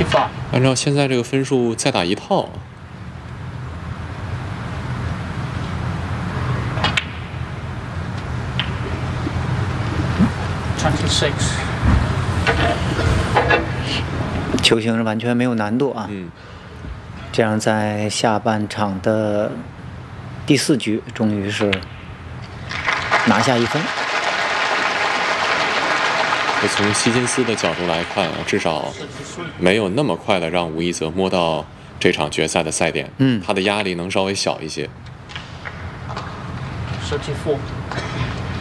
35. 按照现在这个分数再打一套。 26. 球形是完全没有难度啊。这样在下半场的第4局，终于是拿下1分。 从希金斯的角度来看啊，至少没有那么快的让吴亦泽摸到这场决赛的赛点，他的压力能稍微小一些。 34.